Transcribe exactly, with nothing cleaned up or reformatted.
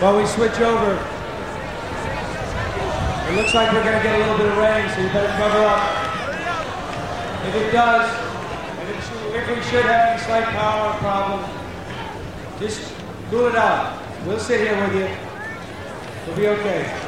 While we switch over, it looks like we're going to get a little bit of rain, so you better cover up. If it does, and if, if we should have any slight power problem, just cool it out. We'll sit here with you. We'll be okay.